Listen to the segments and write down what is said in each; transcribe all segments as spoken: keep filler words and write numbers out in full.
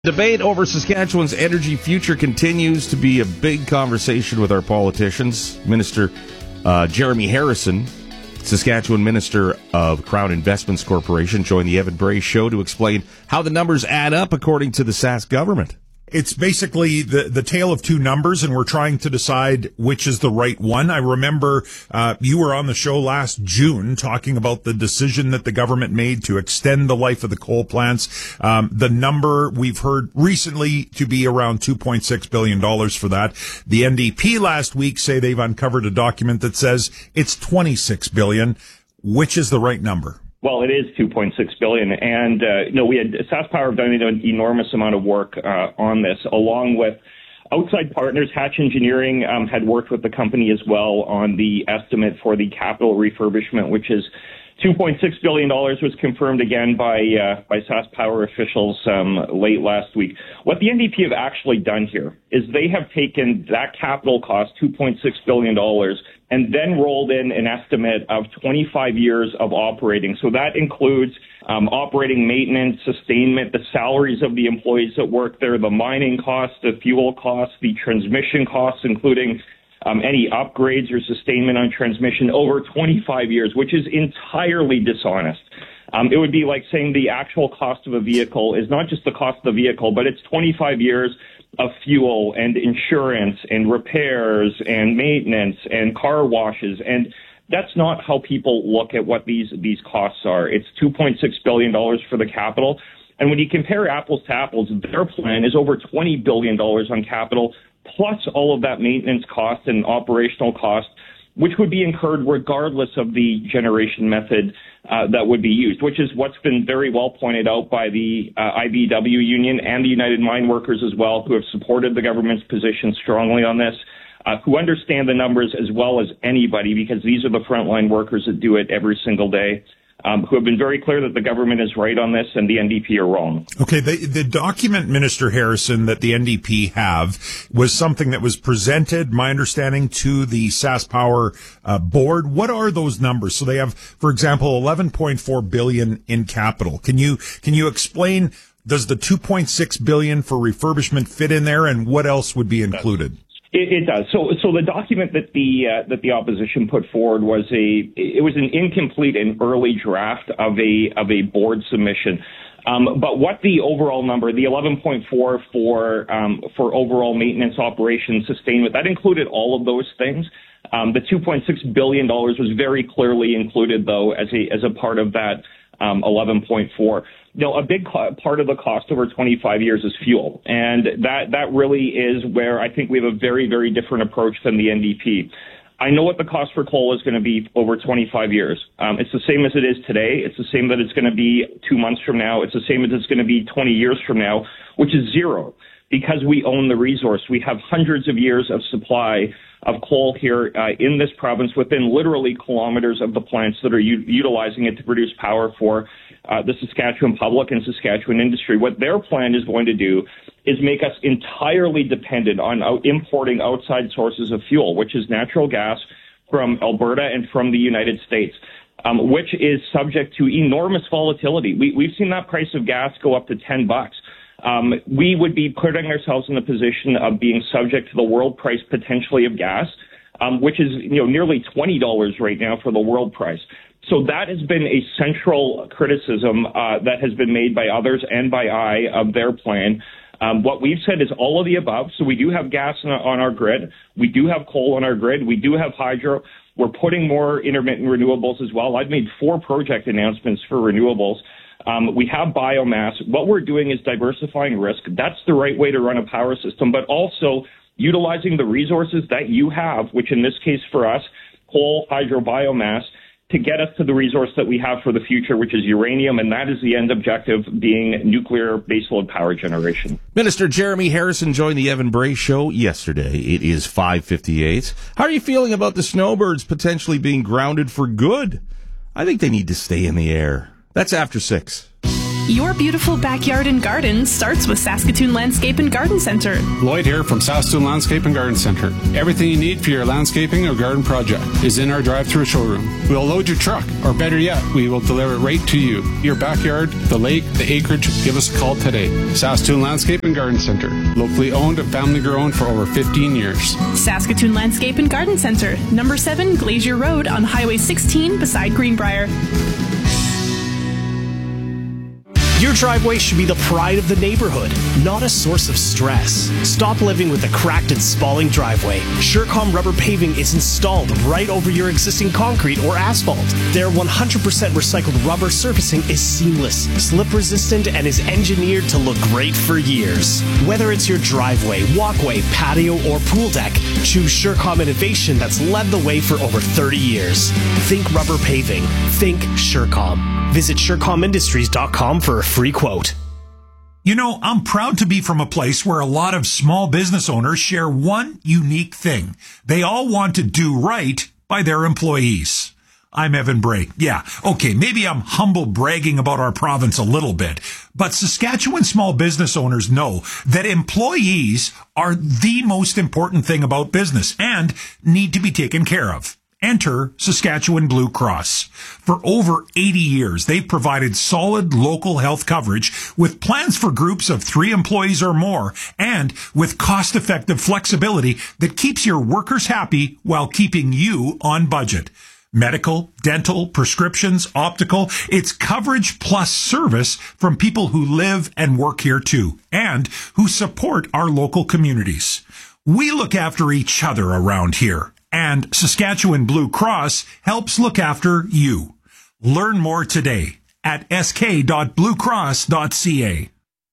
Debate over Saskatchewan's energy future continues to be a big conversation with our politicians. Minister uh, Jeremy Harrison, Saskatchewan Minister of Crown Investments Corporation, joined the Evan Bray Show to explain how the numbers add up according to the Sask government. It's basically the, the tale of two numbers, and we're trying to decide which is the right one. I remember uh, you were on the show last June talking about the decision that the government made to extend the life of the coal plants. Um, the number we've heard recently to be around two point six billion dollars for that. The N D P last week say they've uncovered a document that says it's twenty-six billion dollars. Which is the right number? Well, it is two point six billion dollars, and uh, you know, we had SaskPower have done an enormous amount of work uh, on this, along with outside partners. Hatch Engineering um, had worked with the company as well on the estimate for the capital refurbishment, which is two point six billion dollars, was confirmed again by uh, by SaskPower officials um, late last week. What the N D P have actually done here is they have taken that capital cost, two point six billion dollars, and then rolled in an estimate of twenty-five years of operating. So that includes um, operating, maintenance, sustainment, the salaries of the employees that work there, the mining costs, the fuel costs, the transmission costs, including um, any upgrades or sustainment on transmission over twenty-five years, which is entirely dishonest. Um, it would be like saying the actual cost of a vehicle is not just the cost of the vehicle, but it's twenty-five years of fuel and insurance and repairs and maintenance and car washes. And that's not how people look at what these, these costs are. It's two point six billion dollars for the capital. And when you compare apples to apples, their plan is over twenty billion dollars on capital, plus all of that maintenance cost and operational cost, which would be incurred regardless of the generation method uh, that would be used, which is what's been very well pointed out by the uh, I B E W union and the United Mine Workers as well, who have supported the government's position strongly on this, uh, who understand the numbers as well as anybody, because these are the frontline workers that do it every single day. Um, who have been very clear that the government is right on this and the N D P are wrong. Okay, the, the document, Minister Harrison, that the N D P have was something that was presented, my understanding, to the SaskPower uh, board. What are those numbers? So they have, for example, eleven point four billion dollars in capital. Can you can you explain, does the two point six billion dollars for refurbishment fit in there, and what else would be included? It, it does. So, so the document that the uh, that the opposition put forward was a it was an incomplete and early draft of a of a board submission. Um, but what the overall number, the eleven point four for um, for overall maintenance operations sustainment, that included all of those things. Um, the two point six billion dollars was very clearly included, though, as a as a part of that um, eleven point four. You know, a big co- part of the cost over twenty-five years is fuel. And that, that really is where I think we have a very, very different approach than the N D P. I know what the cost for coal is going to be over twenty-five years. Um, it's the same as it is today. It's the same that it's going to be two months from now. It's the same as it's going to be twenty years from now, which is zero, because we own the resource. We have hundreds of years of supply of coal here uh, in this province within literally kilometers of the plants that are u- utilizing it to produce power for uh, the Saskatchewan public and Saskatchewan industry. What their plan is going to do is make us entirely dependent on out- importing outside sources of fuel, which is natural gas from Alberta and from the United States, um, which is subject to enormous volatility. We- we've seen that price of gas go up to ten bucks. Um, we would be putting ourselves in the position of being subject to the world price potentially of gas, um, which is, you know, nearly twenty dollars right now for the world price. So that has been a central criticism uh, that has been made by others and by I of their plan. Um, what we've said is all of the above. So we do have gas on, on our grid. We do have coal on our grid. We do have hydro. We're putting more intermittent renewables as well. I've made four project announcements for renewables. Um, we have biomass. What we're doing is diversifying risk. That's the right way to run a power system, but also utilizing the resources that you have, which in this case for us, coal, hydro, biomass, to get us to the resource that we have for the future, which is uranium, and that is the end objective, being nuclear baseload power generation. Minister Jeremy Harrison joined the Evan Bray Show yesterday. It is five fifty-eight. How are you feeling about the snowbirds potentially being grounded for good? I think they need to stay in the air. That's after six. Your beautiful backyard and garden starts with Saskatoon Landscape and Garden Centre. Lloyd here from Saskatoon Landscape and Garden Centre. Everything you need for your landscaping or garden project is in our drive-through showroom. We'll load your truck, or better yet, we will deliver it right to you. Your backyard, the lake, the acreage, give us a call today. Saskatoon Landscape and Garden Centre. Locally owned and family grown for over fifteen years. Saskatoon Landscape and Garden Centre, number seven Glacier Road on Highway sixteen beside Greenbrier. Your driveway should be the pride of the neighborhood, not a source of stress. Stop living with a cracked and spalling driveway. Surecom rubber paving is installed right over your existing concrete or asphalt. Their one hundred percent recycled rubber surfacing is seamless, slip resistant, and is engineered to look great for years. Whether it's your driveway, walkway, patio, or pool deck, choose Surecom innovation that's led the way for over thirty years. Think rubber paving. Think Surecom. Visit Surecom Industries dot com for a free quote. You know, I'm proud to be from a place where a lot of small business owners share one unique thing. They all want to do right by their employees. I'm Evan Bray. Yeah, okay, maybe I'm humble bragging about our province a little bit, but Saskatchewan small business owners know that employees are the most important thing about business and need to be taken care of. Enter Saskatchewan Blue Cross. For over eighty years, they've provided solid local health coverage with plans for groups of three employees or more and with cost-effective flexibility that keeps your workers happy while keeping you on budget. Medical, dental, prescriptions, optical, it's coverage plus service from people who live and work here too and who support our local communities. We look after each other around here. And Saskatchewan Blue Cross helps look after you. Learn more today at s k dot blue cross dot c a.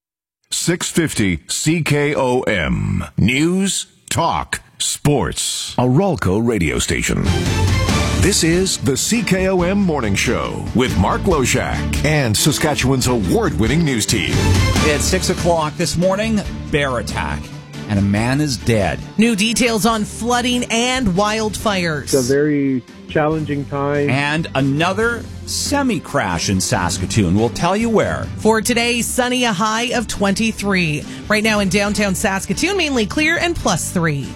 six fifty C K O M. News, talk, sports. A Ralco radio station. This is the C K O M Morning Show with Mark Loshak and Saskatchewan's award-winning news team. It's six o'clock this morning, bear attack. And a man is dead. New details on flooding and wildfires. It's a very challenging time. And another semi-crash in Saskatoon. We'll tell you where. For today, sunny, a high of twenty-three. Right now in downtown Saskatoon, mainly clear and plus three.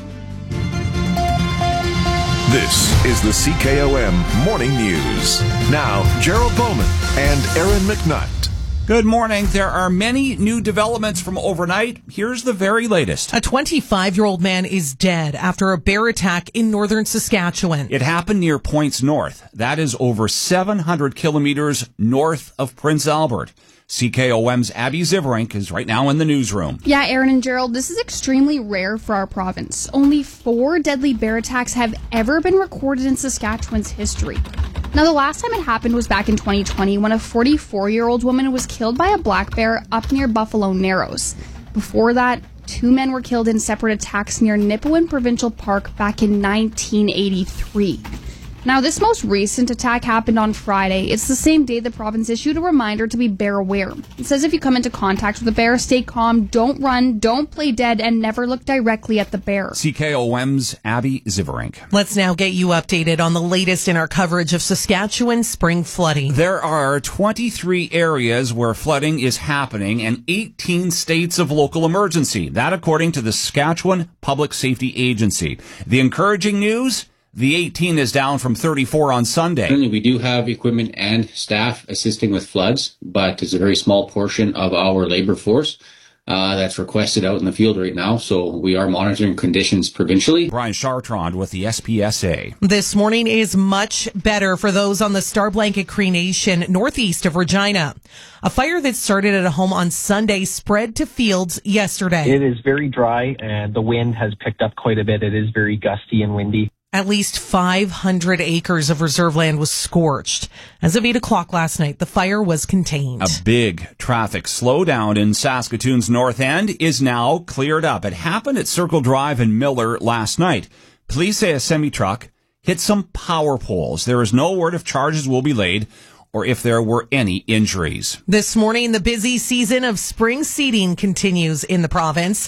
This is the C K O M Morning News. Now, Gerald Bowman and Aaron McNutt. Good morning. There are many new developments from overnight. Here's the very latest. A twenty-five-year-old man is dead after a bear attack in northern Saskatchewan. It happened near Points North. That is over seven hundred kilometers north of Prince Albert. C K O M's Abby Ziverink is right now in the newsroom. Yeah, Aaron and Gerald, this is extremely rare for our province. Only four deadly bear attacks have ever been recorded in Saskatchewan's history. Now, the last time it happened was back in twenty twenty when a forty-four-year-old woman was killed by a black bear up near Buffalo Narrows. Before that, two men were killed in separate attacks near Nipawin Provincial Park back in nineteen eighty-three. Now, this most recent attack happened on Friday. It's the same day the province issued a reminder to be bear aware. It says if you come into contact with a bear, stay calm, don't run, don't play dead, and never look directly at the bear. C K O M's Abby Ziverink. Let's now get you updated on the latest in our coverage of Saskatchewan spring flooding. There are twenty-three areas where flooding is happening and eighteen states of local emergency. That according to the Saskatchewan Public Safety Agency. The encouraging news? The eighteen is down from thirty-four on Sunday. Currently, we do have equipment and staff assisting with floods, but it's a very small portion of our labor force uh, that's requested out in the field right now. So we are monitoring conditions provincially. Brian Chartrand with the S P S A. This morning is much better for those on the Star Blanket Cree Nation northeast of Regina. A fire that started at a home on Sunday spread to fields yesterday. It is very dry and the wind has picked up quite a bit. It is very gusty and windy. At least five hundred acres of reserve land was scorched. As of eight o'clock last night, the fire was contained. A big traffic slowdown in Saskatoon's north end is now cleared up. It happened at Circle Drive in Miller last night. Police say a semi-truck hit some power poles. There is no word if charges will be laid or if there were any injuries. This morning, the busy season of spring seeding continues in the province.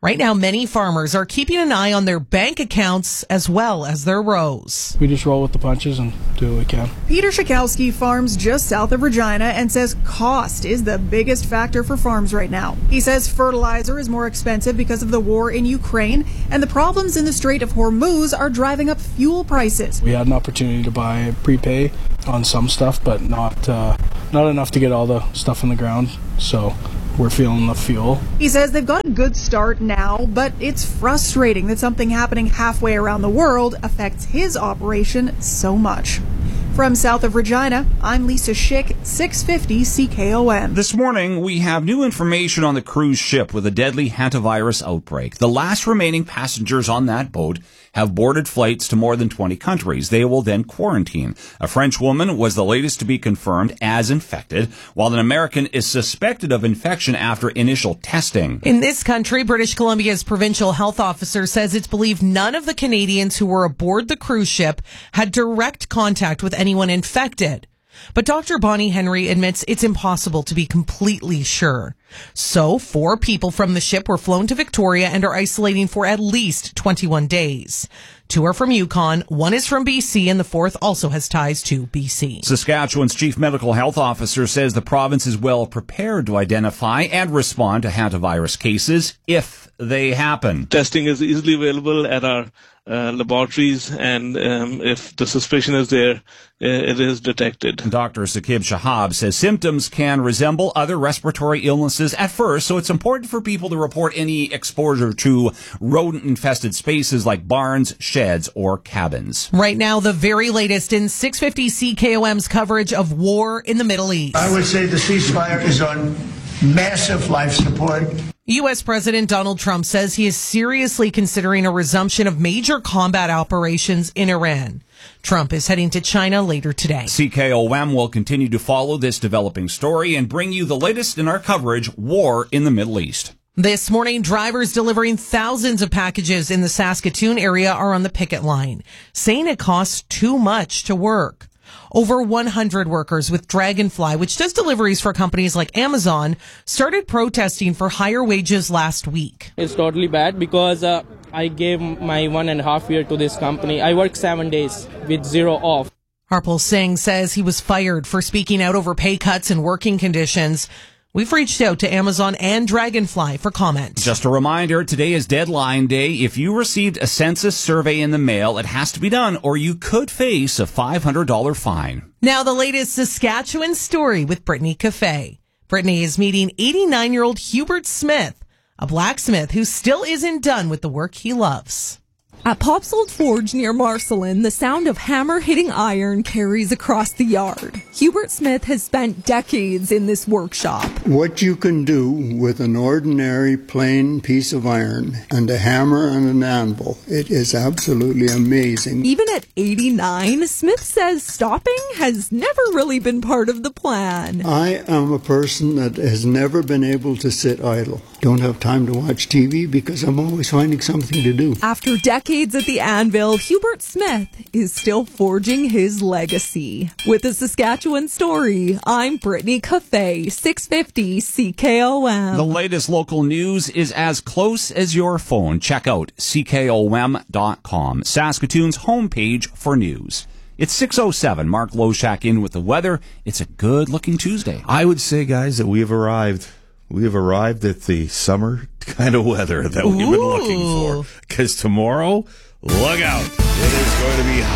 Right now, many farmers are keeping an eye on their bank accounts as well as their rows. We just roll with the punches and do what we can. Peter Schakowsky farms just south of Regina and says cost is the biggest factor for farms right now. He says fertilizer is more expensive because of the war in Ukraine, and the problems in the Strait of Hormuz are driving up fuel prices. We had an opportunity to buy prepay on some stuff, but not uh, not enough to get all the stuff in the ground. So we're feeling the fuel. He says they've got a good start now, but it's frustrating that something happening halfway around the world affects his operation so much. From south of Regina, I'm Lisa Schick, six fifty C K O M. This morning, we have new information on the cruise ship with a deadly hantavirus outbreak. The last remaining passengers on that boat have boarded flights to more than twenty countries. They will then quarantine. A French woman was the latest to be confirmed as infected, while an American is suspected of infection after initial testing. In this country, British Columbia's provincial health officer says it's believed none of the Canadians who were aboard the cruise ship had direct contact with anyone infected. But Doctor Bonnie Henry admits it's impossible to be completely sure. So, four people from the ship were flown to Victoria and are isolating for at least twenty-one days. Two are from Yukon, one is from B C, and the fourth also has ties to B C. Saskatchewan's chief medical health officer says the province is well prepared to identify and respond to hantavirus cases if they happen. Testing is easily available at our Uh, laboratories, and um, if the suspicion is there, uh, it is detected. Doctor Saqib Shahab says symptoms can resemble other respiratory illnesses at first, so it's important for people to report any exposure to rodent-infested spaces like barns, sheds, or cabins. Right now, the very latest in six fifty C K O M's coverage of war in the Middle East. I would say the ceasefire is on massive life support. U S. President Donald Trump says he is seriously considering a resumption of major combat operations in Iran. Trump is heading to China later today. C K O M will continue to follow this developing story and bring you the latest in our coverage, war in the Middle East. This morning, drivers delivering thousands of packages in the Saskatoon area are on the picket line, saying it costs too much to work. Over one hundred workers with Dragonfly, which does deliveries for companies like Amazon, started protesting for higher wages last week. It's totally bad because uh, I gave my one and a half year to this company. I work seven days with zero off. Harpal Singh says he was fired for speaking out over pay cuts and working conditions. We've reached out to Amazon and Dragonfly for comment. Just a reminder, today is deadline day. If you received a census survey in the mail, it has to be done or you could face a five hundred dollars fine. Now the latest Saskatchewan story with Brittany Cafe. Brittany is meeting eighty-nine-year-old Hubert Smith, a blacksmith who still isn't done with the work he loves. At Pop's Old Forge near Marcelin, the sound of hammer hitting iron carries across the yard. Hubert Smith has spent decades in this workshop. What you can do with an ordinary plain piece of iron and a hammer and an anvil, it is absolutely amazing. Even at eighty-nine, Smith says stopping has never really been part of the plan. I am a person that has never been able to sit idle. Don't have time to watch T V because I'm always finding something to do. After decades at the anvil, Hubert Smith is still forging his legacy. With a Saskatchewan story, I'm Brittany Cafe, six fifty C K O M. The latest local news is as close as your phone. Check out C K O M dot com, Saskatoon's homepage for news. It's six oh seven. Mark Loshak in with the weather. It's a good-looking Tuesday. I would say, guys, that we have arrived. We have arrived at the summer kind of weather that we've been looking for. Because tomorrow, look out. It is going to be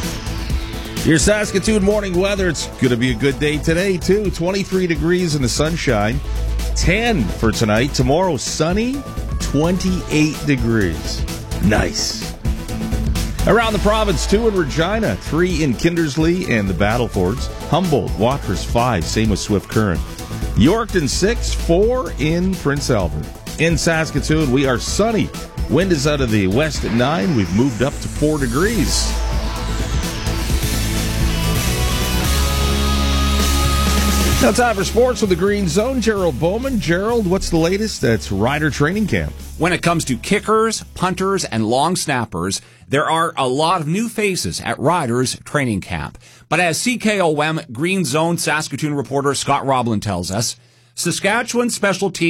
hot. Your Saskatoon morning weather, it's going to be a good day today, too. twenty-three degrees in the sunshine. ten for tonight. Tomorrow, sunny, twenty-eight degrees. Nice. Around the province, two in Regina, three in Kindersley and the Battlefords. Humboldt, Watrous, five. Same with Swift Current. Yorkton, six, four in Prince Albert. In Saskatoon, we are sunny. Wind is out of the west at nine. We've moved up to four degrees. Now time for sports with the Green Zone. Gerald Bowman. Gerald, what's the latest? That's Rider Training Camp. When it comes to kickers, punters, and long snappers, there are a lot of new faces at Riders Training Camp. But as C K O M Green Zone Saskatoon reporter Scott Roblin tells us, Saskatchewan special teams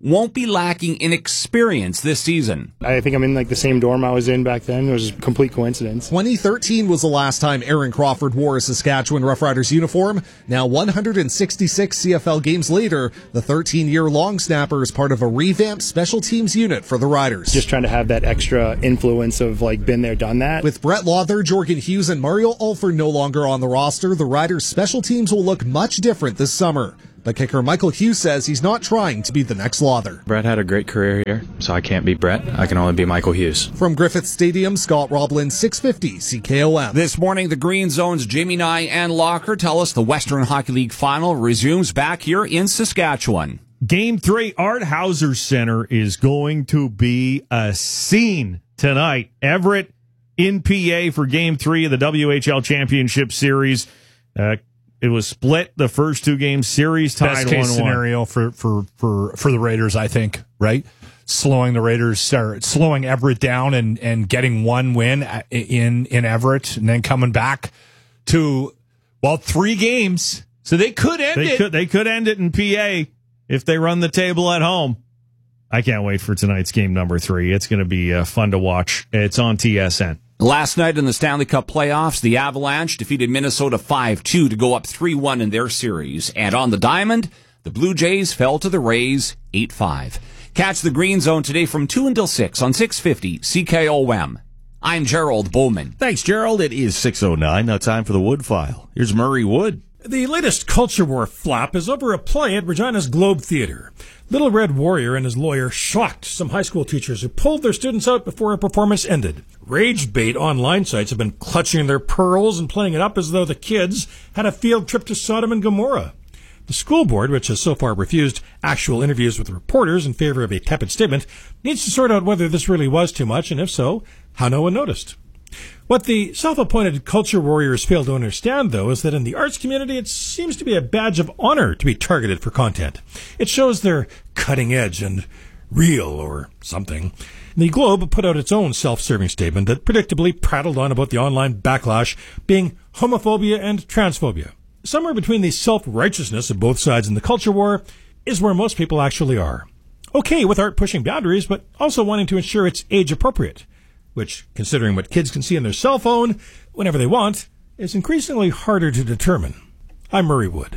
won't be lacking in experience this season. I think I'm in like the same dorm I was in back then. It was a complete coincidence. twenty thirteen was the last time Aaron Crawford wore a Saskatchewan Roughriders uniform. Now one hundred sixty-six C F L games later, the thirteen-year long snapper is part of a revamped special teams unit for the Riders. Just trying to have that extra influence of like been there, done that. With Brett Lawther, Jorgen Hughes, and Mario Alford no longer on the roster, the Riders' special teams will look much different this summer. But kicker Michael Hughes says he's not trying to be the next Lawther. Brett had a great career here, so I can't be Brett. I can only be Michael Hughes. From Griffith Stadium, Scott Roblin, six fifty C K O M. This morning, the Green Zone's Jamie Nye and Locker tell us the Western Hockey League final resumes back here in Saskatchewan. Game three, Art Hauser Center is going to be a scene tonight. Everett in P A for game three of the W H L Championship Series. Uh, It was split the first two games, series tied Best case one one. scenario for, for, for, for the Raiders, I think, right? Slowing the Raiders, or slowing Everett down and, and getting one win in, in Everett and then coming back to, well, three games. So they could end They it. could- they could end it in P A if they run the table at home. I can't wait for tonight's game number three. It's going to be uh, fun to watch. It's on T S N. Last night in the Stanley Cup playoffs, the Avalanche defeated Minnesota five two to go up three one in their series. And on the diamond, the Blue Jays fell to the Rays eight five. Catch the Green Zone today from two until six on six fifty C K O M. I'm Gerald Bowman. Thanks, Gerald. It is six oh nine. Now time for the Wood File. Here's Murray Wood. The latest culture war flap is over a play at Regina's Globe Theatre. Little Red Warrior and his lawyer shocked some high school teachers who pulled their students out before a performance ended. Rage bait online sites have been clutching their pearls and playing it up as though the kids had a field trip to Sodom and Gomorrah. The school board, which has so far refused actual interviews with reporters in favor of a tepid statement, needs to sort out whether this really was too much, and if so, how no one noticed. What the self-appointed culture warriors fail to understand, though, is that in the arts community, it seems to be a badge of honor to be targeted for content. It shows they're cutting edge and real or something. The Globe put out its own self-serving statement that predictably prattled on about the online backlash being homophobia and transphobia. Somewhere between the self-righteousness of both sides in the culture war is where most people actually are. Okay with art pushing boundaries, but also wanting to ensure it's age-appropriate, which, considering what kids can see on their cell phone whenever they want, is increasingly harder to determine. I'm Murray Wood.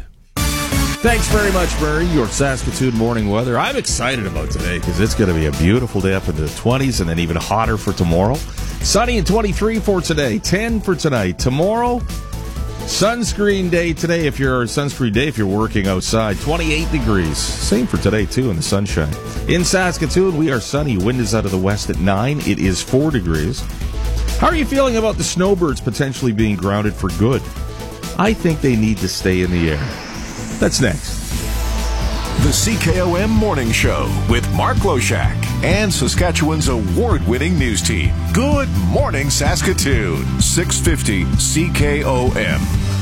Thanks very much, Murray. Your Saskatoon morning weather. I'm excited about today because it's going to be a beautiful day up into the twenties and then even hotter for tomorrow. Sunny and twenty-three for today, ten for tonight. Tomorrow, sunscreen day today if you're sunscreen day if you're working outside. twenty-eight degrees. Same for today, too, in the sunshine. In Saskatoon, we are sunny. Wind is out of the west at nine. It is four degrees. How are you feeling about the snowbirds potentially being grounded for good? I think they need to stay in the air. That's next. The C K O M Morning Show with Mark Loshak and Saskatchewan's award-winning news team. Good morning, Saskatoon. six fifty C K O M.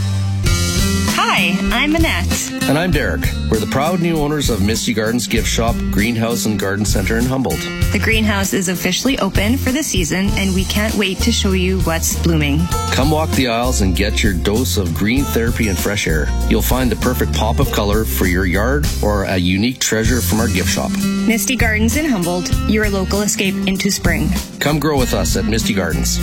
Hi, I'm Annette. And I'm Derek. We're the proud new owners of Misty Gardens Gift Shop, Greenhouse and Garden Center in Humboldt. The greenhouse is officially open for the season, and we can't wait to show you what's blooming. Come walk the aisles and get your dose of green therapy and fresh air. You'll find the perfect pop of color for your yard or a unique treasure from our gift shop. Misty Gardens in Humboldt, your local escape into spring. Come grow with us at Misty Gardens.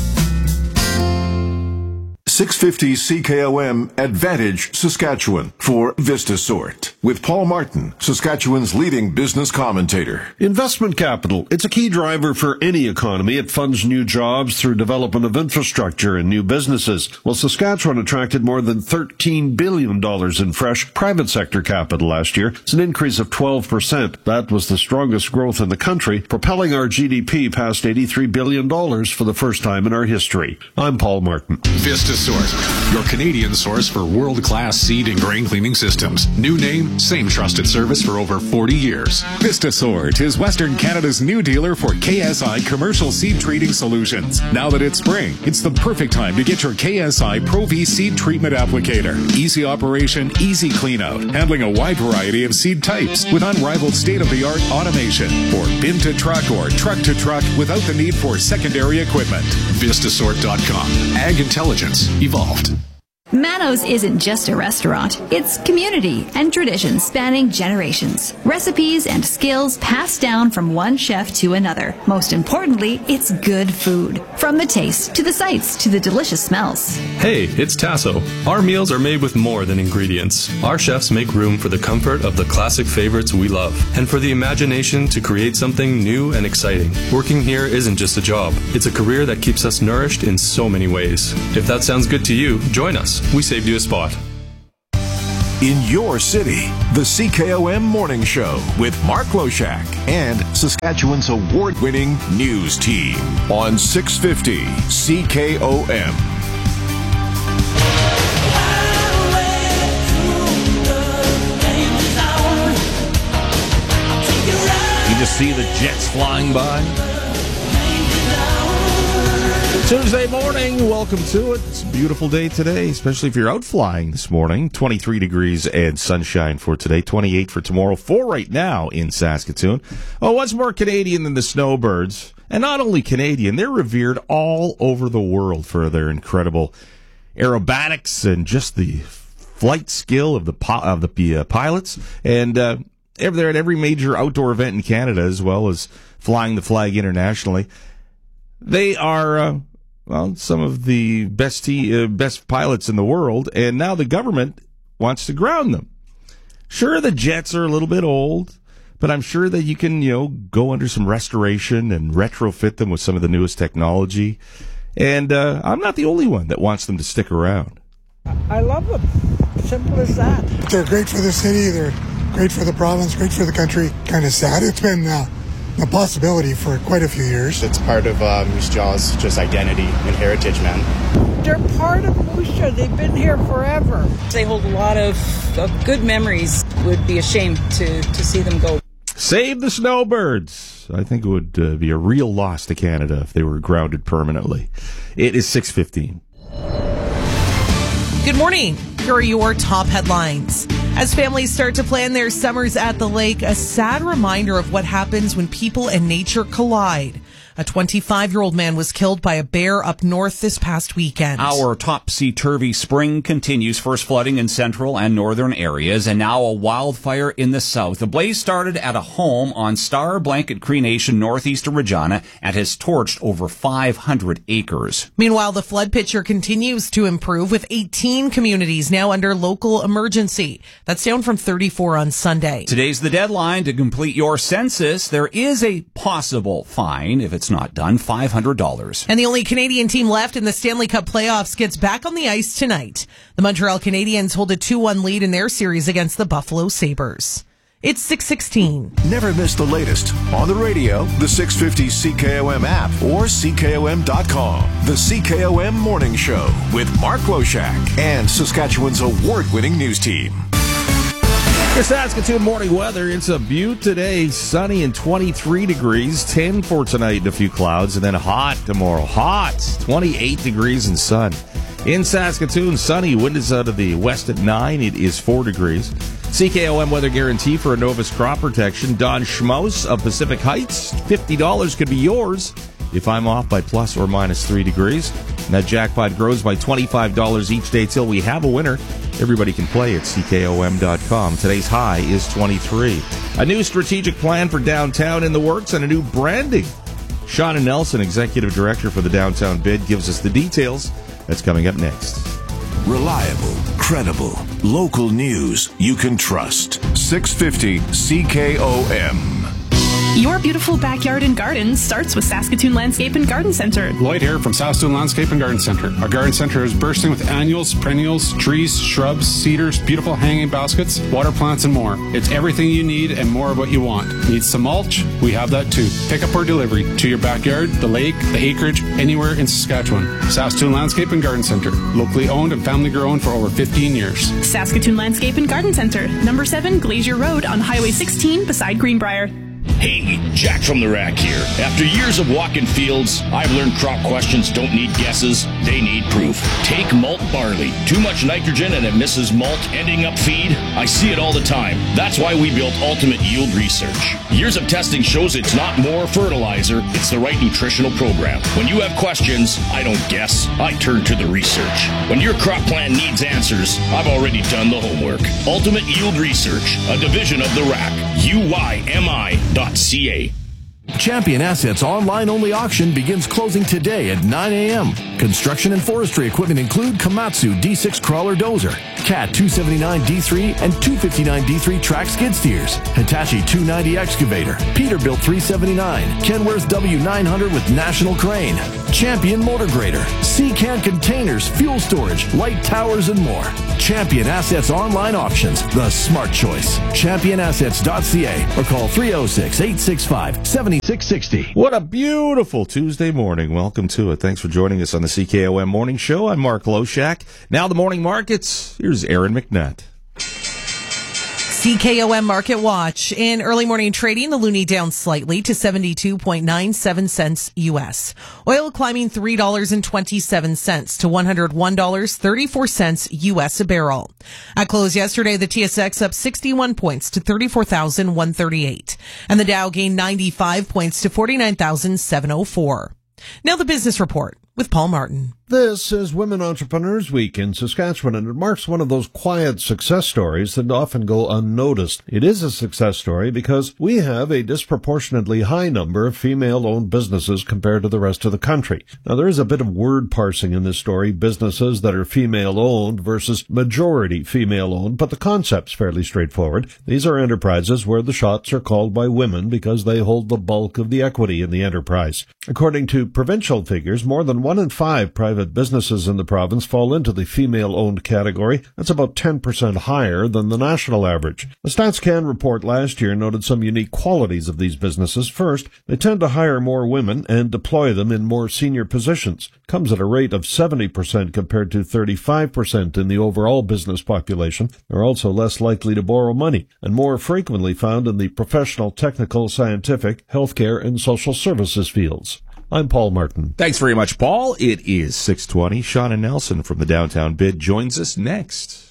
six fifty C K O M Advantage Saskatchewan for VistaSort with Paul Martin, Saskatchewan's leading business commentator. Investment capital. It's a key driver for any economy. It funds new jobs through development of infrastructure and new businesses. Well, Saskatchewan attracted more than thirteen billion dollars in fresh private sector capital last year. It's an increase of twelve percent. That was the strongest growth in the country, propelling our G D P past eighty-three billion dollars for the first time in our history. I'm Paul Martin. VistaSort, your Canadian source for world-class seed and grain cleaning systems. New name, same trusted service for over forty years. VistaSort is Western Canada's new dealer for K S I commercial seed treating solutions. Now that it's spring, it's the perfect time to get your K S I Pro V seed treatment applicator. Easy operation, easy cleanout, handling a wide variety of seed types with unrivaled state-of-the-art automation. For bin to truck or truck to truck without the need for secondary equipment. Vistasort dot com. Ag intelligence evolved. Manos isn't just a restaurant. It's community and tradition spanning generations. Recipes and skills passed down from one chef to another. Most importantly, it's good food. From the taste, to the sights, to the delicious smells. Hey, it's Tasso. Our meals are made with more than ingredients. Our chefs make room for the comfort of the classic favorites we love, and for the imagination to create something new and exciting. Working here isn't just a job. It's a career that keeps us nourished in so many ways. If that sounds good to you, join us. We saved you a spot. In your city, the C K O M Morning Show with Mark Loshak and Saskatchewan's award-winning news team on six fifty C K O M. You just see the jets flying by. Tuesday morning, welcome to it. It's a beautiful day today, especially if you're out flying this morning. twenty-three degrees and sunshine for today, twenty-eight for tomorrow, four right now in Saskatoon. Oh, what's more Canadian than the snowbirds? And not only Canadian, they're revered all over the world for their incredible aerobatics and just the flight skill of the of the uh, pilots. And uh, they're at every major outdoor event in Canada, as well as flying the flag internationally. They are... Uh, Well, some of the best t- uh, best pilots in the world, and now the government wants to ground them. Sure, the jets are a little bit old, but I'm sure that you can, you know, go under some restoration and retrofit them with some of the newest technology. And uh, I'm not the only one that wants them to stick around. I love them. Simple as that. They're great for the city. They're great for the province, great for the country. Kind of sad. It's been... Uh, a possibility for quite a few years. It's part of uh, Moose Jaw's just identity and heritage, man. They're part of Moose Jaw. They've been here forever. They hold a lot of, of good memories. It would be a shame to, to see them go. Save the snowbirds. I think it would uh, be a real loss to Canada if they were grounded permanently. It is six fifteen. Good morning. Here are your top headlines. As families start to plan their summers at the lake, a sad reminder of what happens when people and nature collide. A twenty-five-year-old man was killed by a bear up north this past weekend. Our topsy-turvy spring continues. First flooding in central and northern areas, and now a wildfire in the south. The blaze started at a home on Star Blanket Cree Nation, northeast of Regina, and has torched over five hundred acres. Meanwhile, the flood picture continues to improve, with eighteen communities now under local emergency. That's down from thirty-four on Sunday. Today's the deadline to complete your census. There is a possible fine if it's not done, five hundred dollars. And the only Canadian team left in the Stanley Cup playoffs gets back on the ice tonight. The Montreal Canadiens hold a two one lead in their series against the Buffalo Sabres. It's six sixteen. Never miss the latest on the radio, the six fifty C K O M app, or C K O M dot com. The C K O M Morning Show with Mark Loshak and Saskatchewan's award-winning news team. Your Saskatoon morning weather. It's a beaut today. Sunny and twenty-three degrees. ten for tonight and a few clouds. And then hot tomorrow. Hot. twenty-eight degrees and sun. In Saskatoon, sunny. Wind is out of the west at nine. It is four degrees. C K O M weather guarantee for Innovus crop protection. Don Schmaus of Pacific Heights. fifty dollars could be yours if I'm off by plus or minus three degrees. And that jackpot grows by twenty-five dollars each day till we have a winner. Everybody can play at C K O M dot com. Today's high is twenty-three. A new strategic plan for downtown in the works and a new branding. Shauna Nelson, Executive Director for the Downtown Bid, gives us the details. That's coming up next. Reliable, credible, local news you can trust. six fifty C K O M. Your beautiful backyard and garden starts with Saskatoon Landscape and Garden Center. Lloyd here from Saskatoon Landscape and Garden Center. Our garden center is bursting with annuals, perennials, trees, shrubs, cedars, beautiful hanging baskets, water plants, and more. It's everything you need and more of what you want. Need some mulch? We have that too. Pick up or delivery to your backyard, the lake, the acreage, anywhere in Saskatchewan. Saskatoon Landscape and Garden Center. Locally owned and family grown for over fifteen years. Saskatoon Landscape and Garden Center. Number seven Glacier Road on Highway sixteen beside Greenbrier. Hey, Jack from the Rack here. After years of walking fields, I've learned crop questions don't need guesses, they need proof. Take malt barley. Too much nitrogen and it misses malt, ending up feed. I see it all the time. That's why we built Ultimate Yield Research. Years of testing shows it's not more fertilizer, it's the right nutritional program. When you have questions, I don't guess, I turn to the research. When your crop plan needs answers, I've already done the homework. Ultimate Yield Research, a division of the Rack. U Y M I dot C A. Champion Assets online-only auction begins closing today at nine a.m. Construction and forestry equipment include Komatsu D six crawler dozer, Cat two seventy-nine D three and two fifty-nine D three track skid steers, Hitachi two ninety excavator, Peterbilt three seventy-nine, Kenworth W nine hundred with National Crane, Champion motor grader, C-Can containers, fuel storage, light towers, and more. Champion Assets online auctions, the smart choice. champion assets dot c a or call three oh six, eight six five, seven six six zero. What a beautiful Tuesday morning. Welcome to it. Thanks for joining us on the C K O M Morning Show. I'm Mark Loshak. Now the morning markets. Here's Aaron McNutt. C K O M Market Watch. In early morning trading, the loonie down slightly to seventy-two point nine seven cents U S. Oil climbing three dollars and twenty-seven cents to one hundred one dollars and thirty-four cents U S a barrel. At close yesterday, the T S X up sixty-one points to thirty-four thousand one hundred thirty-eight. And the Dow gained ninety-five points to forty-nine thousand seven hundred four. Now the business report with Paul Martin. This is Women Entrepreneurs Week in Saskatchewan, and it marks one of those quiet success stories that often go unnoticed. It is a success story because we have a disproportionately high number of female-owned businesses compared to the rest of the country. Now, there is a bit of word parsing in this story, businesses that are female-owned versus majority female-owned, but the concept's fairly straightforward. These are enterprises where the shots are called by women because they hold the bulk of the equity in the enterprise. According to provincial figures, more than one in five private businesses in the province fall into the female-owned category. That's about ten percent higher than the national average. The StatsCan report last year noted some unique qualities of these businesses. First, they tend to hire more women and deploy them in more senior positions. It comes at a rate of seventy percent compared to thirty-five percent in the overall business population. They're also less likely to borrow money and more frequently found in the professional, technical, scientific, healthcare, and social services fields. I'm Paul Martin. Thanks very much, Paul. It is six twenty. Shauna Nelson from the Downtown Bid joins us next.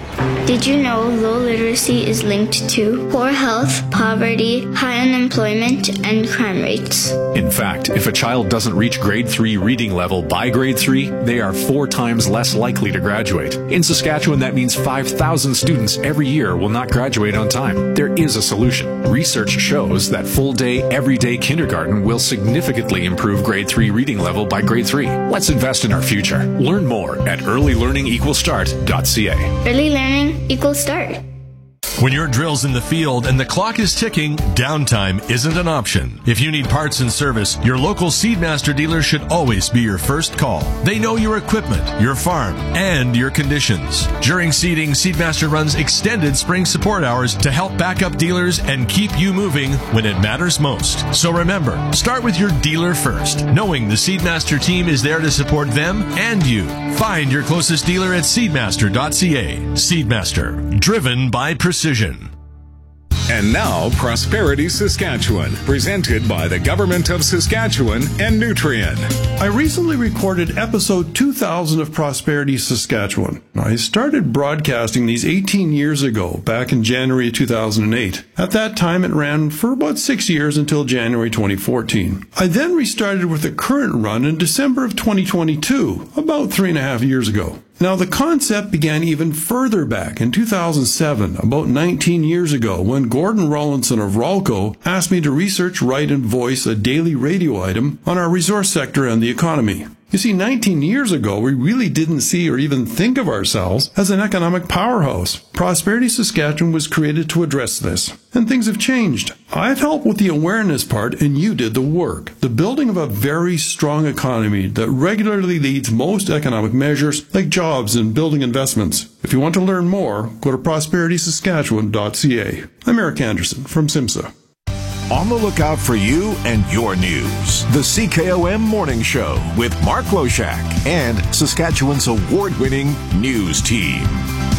Did you know low literacy is linked to poor health, poverty, high unemployment, and crime rates? In fact, if a child doesn't reach grade three reading level by grade three, they are four times less likely to graduate. In Saskatchewan, that means five thousand students every year will not graduate on time. There is a solution. Research shows that full-day, everyday kindergarten will significantly improve grade three reading level by grade three. Let's invest in our future. Learn more at early learning equals start dot c a. Early learning equals start. When your drill's in the field and the clock is ticking, downtime isn't an option. If you need parts and service, your local Seedmaster dealer should always be your first call. They know your equipment, your farm, and your conditions. During seeding, Seedmaster runs extended spring support hours to help back up dealers and keep you moving when it matters most. So remember, start with your dealer first, knowing the Seedmaster team is there to support them and you. Find your closest dealer at seedmaster dot c a. Seedmaster, driven by precision. And now, Prosperity Saskatchewan, presented by the Government of Saskatchewan and Nutrien. I recently recorded episode two thousand of Prosperity Saskatchewan. I started broadcasting these eighteen years ago, back in January two thousand eight. At that time, it ran for about six years until January twenty fourteen. I then restarted with the current run in December of twenty twenty-two, about three and a half years ago. Now, the concept began even further back in two thousand seven, about nineteen years ago, when Gordon Rollinson of Rolco asked me to research, write, and voice a daily radio item on our resource sector and the economy. You see, nineteen years ago, we really didn't see or even think of ourselves as an economic powerhouse. Prosperity Saskatchewan was created to address this, and things have changed. I've helped with the awareness part, and you did the work. The building of a very strong economy that regularly leads most economic measures like jobs and building investments. If you want to learn more, go to prosperity saskatchewan dot c a. I'm Eric Anderson from SIMSA. On the lookout for you and your news. The C K O M Morning Show with Mark Loshak and Saskatchewan's award-winning news team.